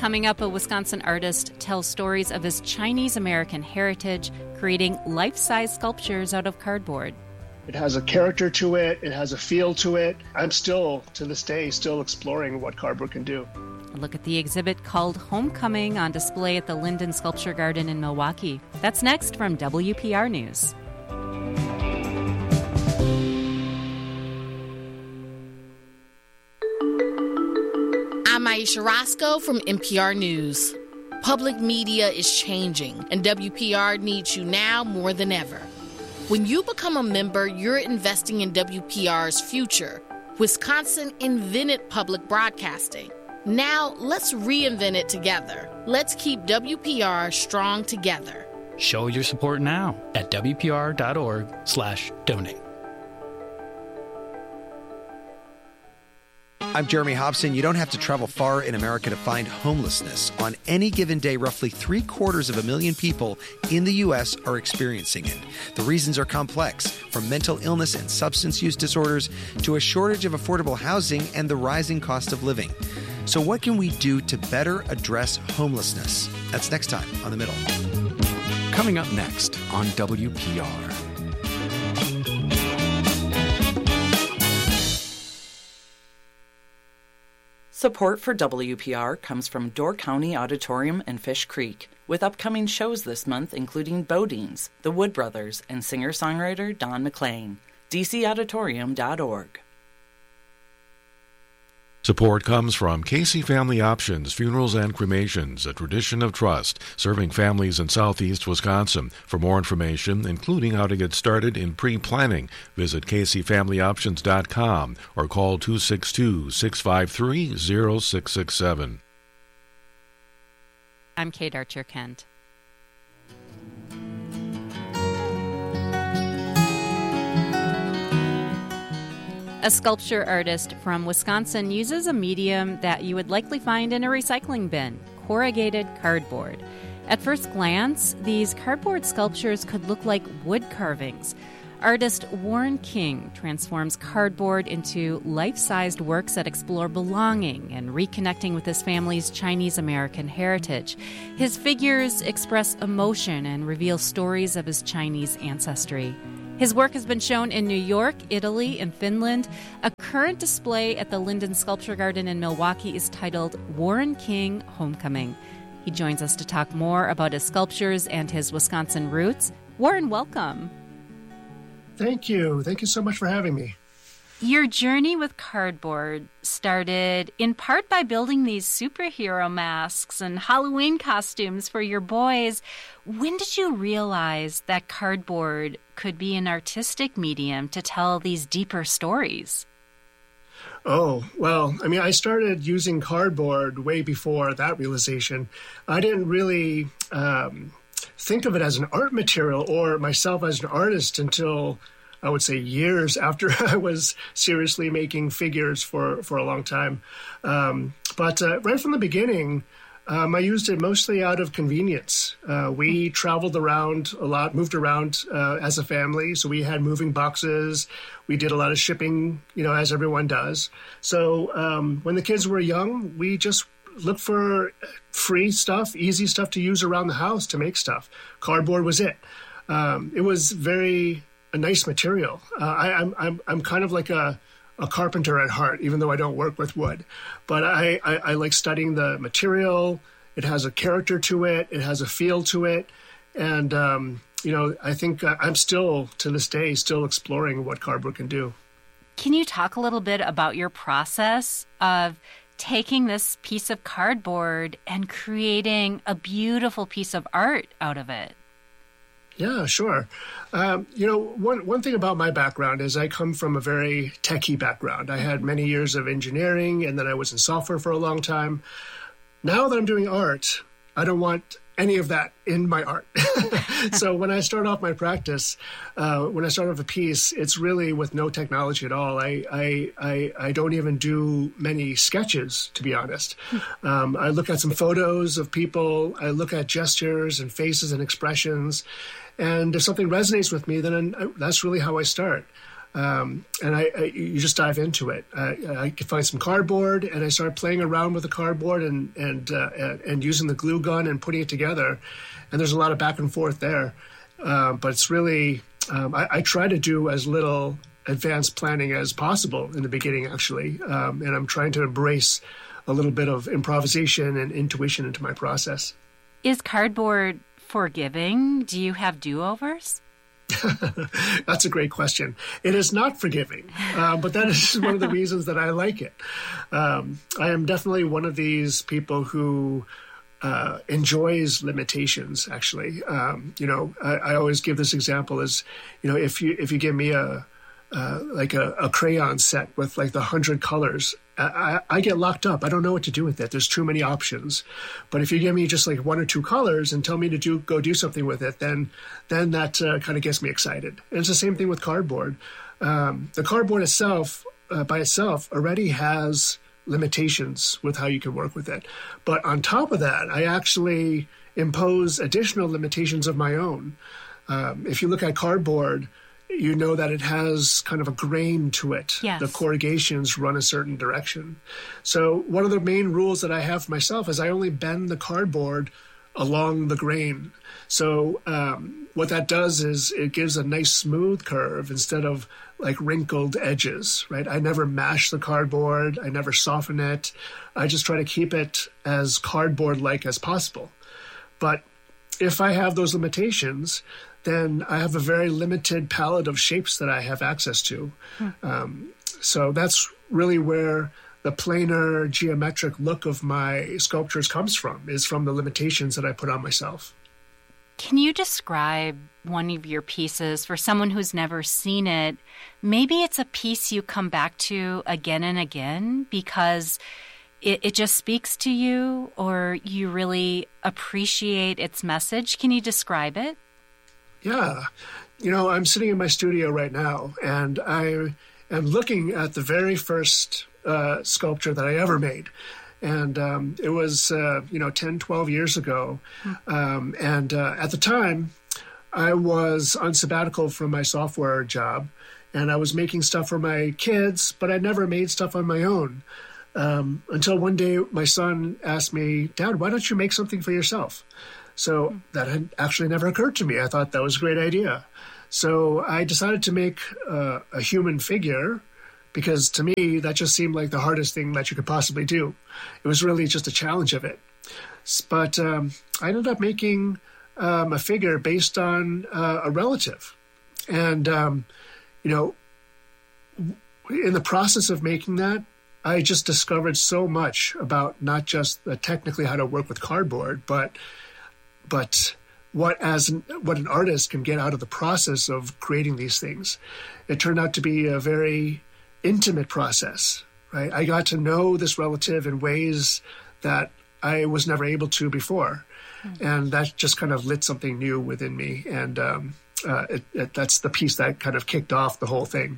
Coming up, a Wisconsin artist tells stories of his Chinese-American heritage, creating life-size sculptures out of cardboard. It has a character to it. It has a feel to it. I'm still, to this day, still exploring what cardboard can do. A look at the exhibit called Homecoming on display at the Linden Sculpture Garden in Milwaukee. That's next from WPR News. I'm Aisha Roscoe from NPR News. Public media is changing, and WPR needs you now more than ever. When you become a member, you're investing in WPR's future. Wisconsin invented public broadcasting. Now, let's reinvent it together. Let's keep WPR strong together. Show your support now at WPR.org/donate. I'm Jeremy Hobson. You don't have to travel far in America to find homelessness. On any given day, roughly 750,000 people in the U.S. are experiencing it. The reasons are complex, from mental illness and substance use disorders to a shortage of affordable housing and the rising cost of living. So what can we do to better address homelessness? That's next time on The Middle. Coming up next on WPR. Support for WPR comes from Door County Auditorium and Fish Creek, with upcoming shows this month including Bodines, The Wood Brothers, and singer-songwriter Don McLean. dcauditorium.org. Support comes from Casey Family Options, Funerals and Cremations, a tradition of trust, serving families in southeast Wisconsin. For more information, including how to get started in pre-planning, visit CaseyFamilyOptions.com or call 262-653-0667. I'm Kate Archer-Kent. A sculpture artist from Wisconsin uses a medium that you would likely find in a recycling bin, corrugated cardboard. At first glance, these cardboard sculptures could look like wood carvings. Artist Warren King transforms cardboard into life-sized works that explore belonging and reconnecting with his family's Chinese-American heritage. His figures express emotion and reveal stories of his Chinese ancestry. His work has been shown in New York, Italy, and Finland. A current display at the Linden Sculpture Garden in Milwaukee is titled Warren King Homecoming. He joins us to talk more about his sculptures and his Wisconsin roots. Warren, welcome. Thank you. Thank you so much for having me. Your journey with cardboard started in part by building these superhero masks and Halloween costumes for your boys. When did you realize that cardboard could be an artistic medium to tell these deeper stories? Oh, well, I started using cardboard way before that realization. I didn't really think of it as an art material or myself as an artist until, I would say, years after I was seriously making figures for a long time. But right from the beginning, I used it mostly out of convenience. We traveled around a lot, moved around as a family. So we had moving boxes. We did a lot of shipping, as everyone does. So when the kids were young, we just looked for free stuff, easy stuff to use around the house to make stuff. Cardboard was it. It was a nice material. I'm kind of like a carpenter at heart, even though I don't work with wood. But I like studying the material. It has a character to it. It has a feel to it. And, I think I'm still, to this day, still exploring what cardboard can do. Can you talk a little bit about your process of taking this piece of cardboard and creating a beautiful piece of art out of it? Yeah, sure. One thing about my background is I come from a very techie background. I had many years of engineering, and then I was in software for a long time. Now that I'm doing art, I don't want any of that in my art. So when I start off my practice, when I start off a piece, it's really with no technology at all. I don't even do many sketches, to be honest. I look at some photos of people. I look at gestures and faces and expressions. And if something resonates with me, then that's really how I start. And you just dive into it. I could find some cardboard, and I started playing around with the cardboard and using the glue gun and putting it together. And there's a lot of back and forth there. But it's really, I try to do as little advanced planning as possible in the beginning, actually. And I'm trying to embrace a little bit of improvisation and intuition into my process. Is cardboard forgiving? Do you have do-overs? That's a great question. It is not forgiving, but that is one of the reasons that I like it. I am definitely one of these people who enjoys limitations, actually. I always give this example as, if you give me a crayon set with like the 100 colors, I get locked up. I don't know what to do with it. There's too many options. But if you give me just like 1 or 2 colors and tell me to go do something with it, then that kind of gets me excited. And it's the same thing with cardboard. The cardboard itself, by itself, already has limitations with how you can work with it. But on top of that, I actually impose additional limitations of my own. If you look at cardboard, you know that it has kind of a grain to it. Yes. The corrugations run a certain direction. So one of the main rules that I have for myself is I only bend the cardboard along the grain. So what that does is it gives a nice smooth curve instead of like wrinkled edges, right? I never mash the cardboard. I never soften it. I just try to keep it as cardboard-like as possible. But if I have those limitations, then I have a very limited palette of shapes that I have access to. So that's really where the planar geometric look of my sculptures comes from, is from the limitations that I put on myself. Can you describe one of your pieces for someone who's never seen it? Maybe it's a piece you come back to again and again because it just speaks to you, or you really appreciate its message. Can you describe it? Yeah. I'm sitting in my studio right now, and I am looking at the very first sculpture that I ever made. And it was, 10, 12 years ago. And at the time, I was on sabbatical from my software job, and I was making stuff for my kids, but I never made stuff on my own. Until one day, my son asked me, "Dad, why don't you make something for yourself?" So that had actually never occurred to me. I thought that was a great idea. So I decided to make a human figure, because to me, that just seemed like the hardest thing that you could possibly do. It was really just a challenge of it. But I ended up making a figure based on a relative. And, in the process of making that, I just discovered so much about not just technically how to work with cardboard, but what an artist can get out of the process of creating these things. It turned out to be a very intimate process, right? I got to know this relative in ways that I was never able to before. And that just kind of lit something new within me. And that's the piece that kind of kicked off the whole thing.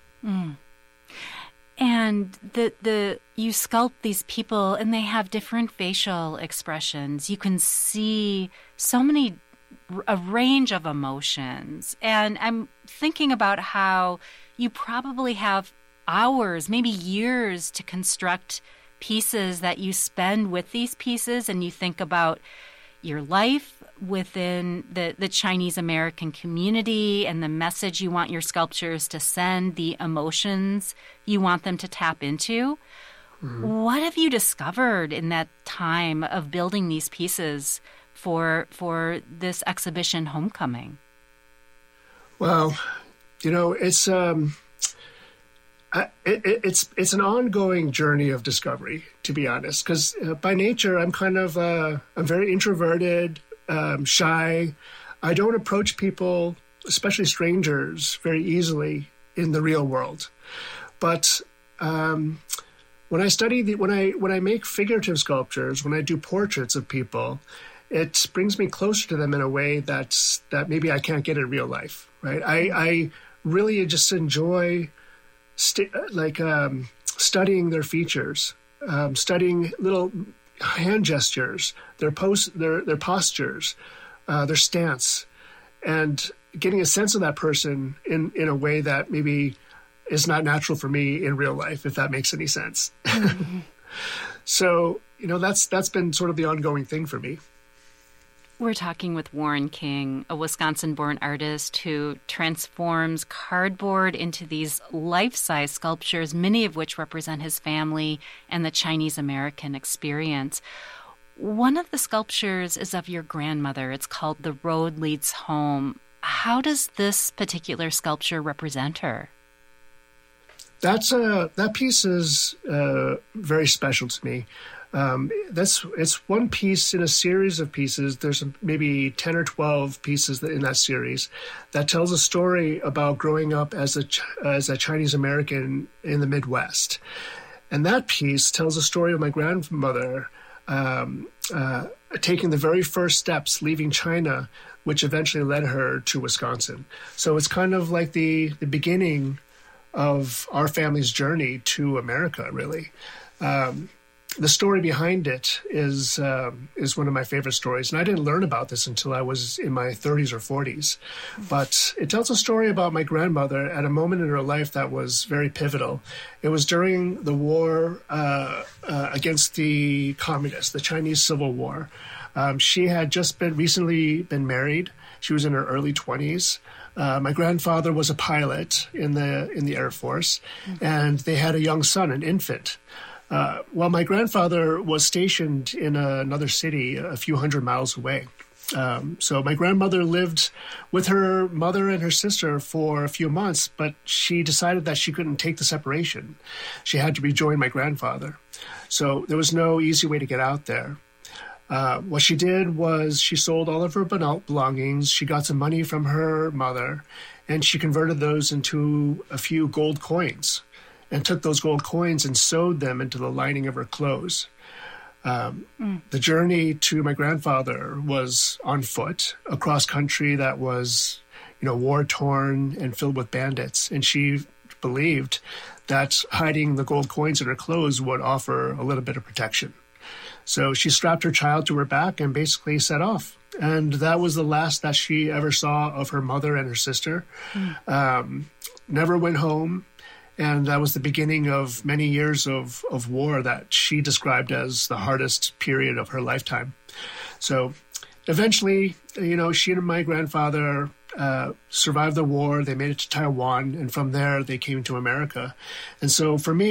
And you sculpt these people, and they have different facial expressions. You can see a range of emotions. And I'm thinking about how you probably have hours, maybe years, to construct pieces that you spend with these pieces, and you think about your life within the Chinese American community and the message you want your sculptures to send, the emotions you want them to tap into. What have you discovered in that time of building these pieces for this exhibition, Homecoming? Well, it's it's an ongoing journey of discovery, to be honest, because by nature, I'm very introverted, shy. I don't approach people, especially strangers, very easily in the real world. But when I make figurative sculptures, when I do portraits of people, it brings me closer to them in a way that maybe I can't get in real life, right? I really just enjoy studying their features, studying little hand gestures, their postures, their stance, and getting a sense of that person in a way that maybe is not natural for me in real life, if that makes any sense. So, that's been sort of the ongoing thing for me. We're talking with Warren King, a Wisconsin-born artist who transforms cardboard into these life-size sculptures, many of which represent his family and the Chinese-American experience. One of the sculptures is of your grandmother. It's called The Road Leads Home. How does this particular sculpture represent her? That piece is very special to me. It's one piece in a series of pieces. There's maybe 10 or 12 pieces in that series that tells a story about growing up as a Chinese American in the Midwest. And that piece tells a story of my grandmother taking the very first steps, leaving China, which eventually led her to Wisconsin. So it's kind of like the beginning of our family's journey to America, really. The story behind it is one of my favorite stories. And I didn't learn about this until I was in my 30s or 40s. But it tells a story about my grandmother at a moment in her life that was very pivotal. It was during the war against the communists, the Chinese Civil War. She had just recently been married. She was in her early 20s. My grandfather was a pilot in the Air Force, and they had a young son, an infant. Well, my grandfather was stationed in another city a few hundred miles away. So my grandmother lived with her mother and her sister for a few months, but she decided that she couldn't take the separation. She had to rejoin my grandfather. So there was no easy way to get out there. What she did was she sold all of her belongings. She got some money from her mother, and she converted those into a few gold coins and took those gold coins and sewed them into the lining of her clothes. The journey to my grandfather was on foot across country that was, war-torn and filled with bandits. And she believed that hiding the gold coins in her clothes would offer a little bit of protection. So she strapped her child to her back and basically set off. And that was the last that she ever saw of her mother and her sister. Never went home. And that was the beginning of many years of war that she described as the hardest period of her lifetime. So eventually, she and my grandfather survived the war. They made it to Taiwan. And from there, they came to America. And so for me,